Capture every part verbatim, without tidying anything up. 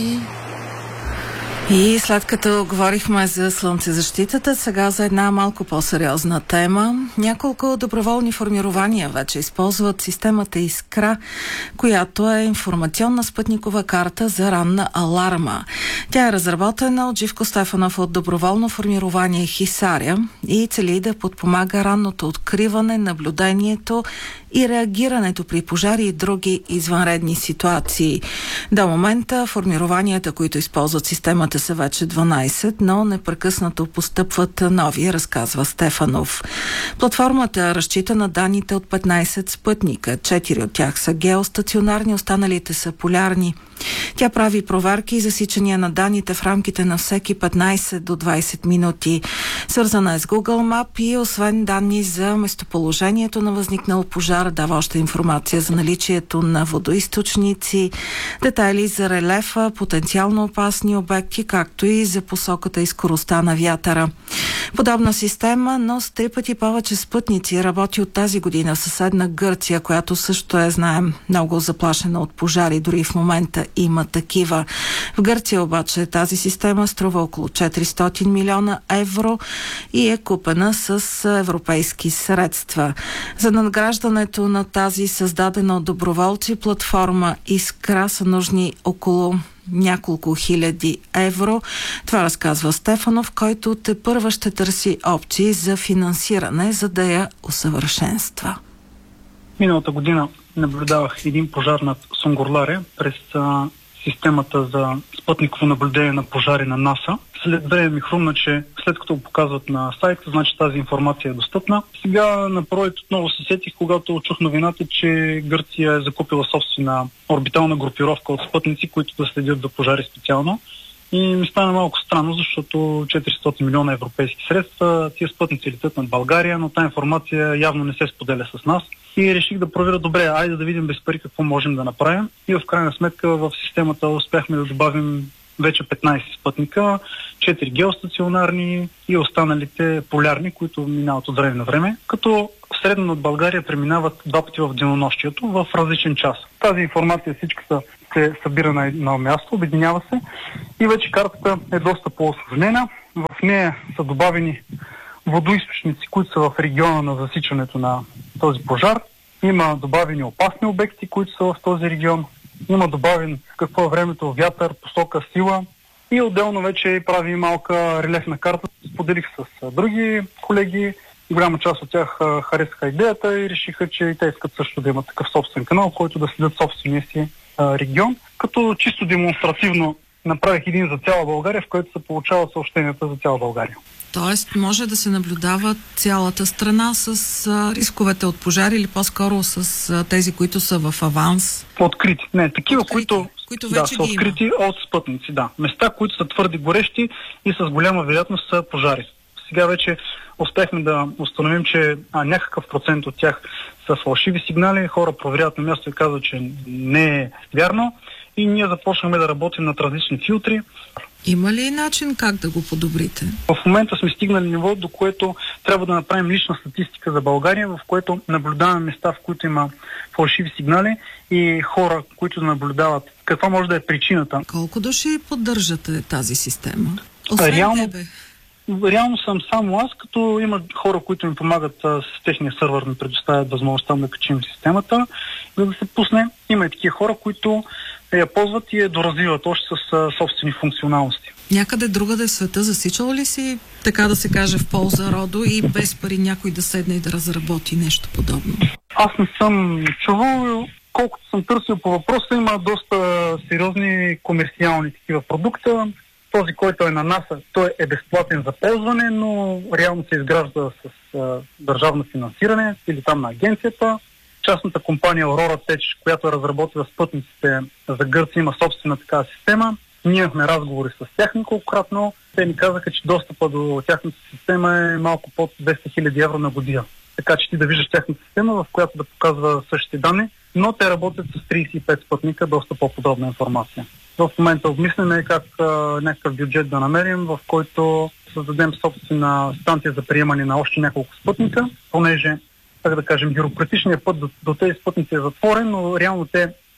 И след като говорихме за слънцезащитата, сега за една малко по-сериозна тема. Няколко доброволни формирования вече използват системата Искра, която е информационна спътникова карта за ранна аларма. Тя е разработена от Живко Стефанов от доброволно формирование Хисаря и цели да подпомага ранното откриване, наблюдението и реагирането при пожари и други извънредни ситуации. До момента формированията, които използват системата, са вече дванайсет, но непрекъснато постъпват нови, разказва Стефанов. Платформата разчита на данните от петнайсет спътника. Четири от тях са геостационарни, останалите са полярни. Тя прави проверки и засичания на данните в рамките на всеки петнайсет до двайсет минути. Свързана е с Google Map и освен данни за местоположението на възникнал пожар, дава още информация за наличието на водоизточници, детайли за релефа, потенциално опасни обекти, както и за посоката и скоростта на вятъра. Подобна система, но с три пъти повече спътници, работи от тази година в съседна Гърция, която също е, знаем, много заплашена от пожари, дори в момента има такива. В Гърция обаче тази система струва около четиристотин милиона евро и е купена с европейски средства. За надграждането на тази създадена от доброволци платформа Искра са нужни около няколко хиляди евро. Това разказва Стефанов, който тепърва ще търси опции за финансиране, за да я усъвършенства. Миналата година наблюдавах един пожар над Сунгурларе през а, системата за спътниково наблюдение на пожари на НАСА. След време ми хрумна, че след като го показват на сайта, значи тази информация е достъпна. Сега напротив отново се сетих, когато чух новината, че Гърция е закупила собствена орбитална групировка от спътници, които да следят за пожари специално. И ми стана малко странно, защото четиристотин милиона европейски средства, тия спътници летят над България, но тази информация явно не се споделя с нас. И реших да проверя, добре, айде да видим без пари какво можем да направим. И в крайна сметка в системата успяхме да добавим вече петнайсет спътника, четири геостационарни и останалите полярни, които минават от време на време, като средно над България преминават два пъти в денонощието в различен час. Тази информация всички са, се събира на едно място, обединява се и вече картата е доста по-осложнена. В нея са добавени водоизточници, които са в региона на засичането на този пожар. Има добавени опасни обекти, които са в този регион. Има добавен какво е времето, вятър, посока, сила и отделно вече прави малка релефна карта. Споделих с други колеги. Голяма част от тях харесаха идеята и решиха, че и те искат също да имат такъв собствен канал, който да следят собствения си регион. Като чисто демонстративно направих един за цяла България, в който се получава съобщенията за цяла България. Тоест може да се наблюдава цялата страна с а, рисковете от пожари или по-скоро с а, тези, които са в аванс? Открити. Не, такива, открити, които, които да, вече са открити има. От спътници. Да. Места, които са твърде горещи и с голяма вероятност са пожари. Сега вече успяхме да установим, че а, някакъв процент от тях са фалшиви сигнали. Хора проверяват на място и казват, че не е вярно. И ние започнахме да работим над различни филтри. Има ли начин как да го подобрите? В момента сме стигнали ниво, до което трябва да направим лична статистика за България, в което наблюдаваме места, в които има фалшиви сигнали и хора, които наблюдават каква може да е причината. Колко души поддържате тази система? Освен реално, тебе? Реално съм само аз, като има хора, които ми помагат а, с техния сървър, ми предоставят възможността да качим системата, за да се пусне. Има и такива хора, които я ползват и я доразвиват още с а, собствени функционалности. Някъде другаде в света засичал ли си, така да се каже, в полза родо и без пари някой да седне и да разработи нещо подобно? Аз не съм чувал. Колкото съм търсил по въпроса, има доста сериозни комерциални такива продукта. Този, който е на НАСА, той е безплатен за ползване, но реално се изгражда с а, държавно финансиране или там на агенцията. Частната компания Aurora Tech, която е разработила спътниците за Гърция, има собствена такава система. Ние имахме разговори с тях неколкократно. Те ни казаха, че достъпа до тяхната система е малко под двеста хиляди евро на година. Така че ти да виждаш тяхната система, в която да показва същите данни, но те работят с трийсет и пет спътника, доста по-подробна информация. В момента обмисляме как а, някакъв бюджет да намерим, в който създадем собствена станция за приемане на още няколко спътника, понеже, так да кажем, бюрократичният път до, до тези спътници е затворен, но реално те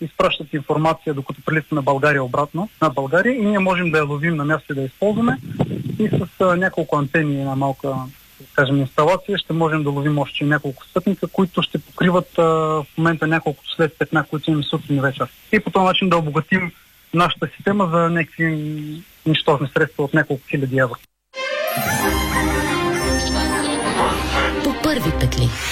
изпращат информация, докато прилита на България обратно, на България, и ние можем да я ловим на място и да я използваме. И с а, няколко антени и една малка, кажем, инсталация ще можем да ловим още няколко спътника, които ще покриват а, в момента няколко след петна, които имаме сутрин и вечер. И по този начин да обогатим нашата система за някакви нищожни средства от няколко хиляди евро. По първи петли.